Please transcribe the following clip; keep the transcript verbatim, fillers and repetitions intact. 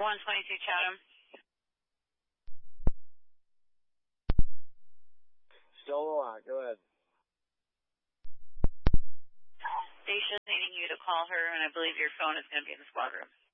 one twenty-two Chatham. Still a lot. Go ahead. Stacia's needing you to call her, and I believe your phone is going to be in the squad room.